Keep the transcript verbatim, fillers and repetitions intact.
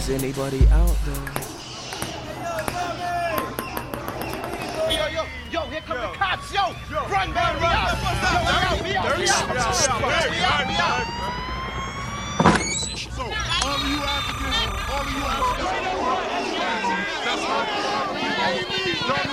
Is anybody out there? Yo, yo, yo, here come the cops, yo! Run, man, we out! Yo, we out, we out, we out, we out, we out! So, all of you Africans, all of you Africans, that's right.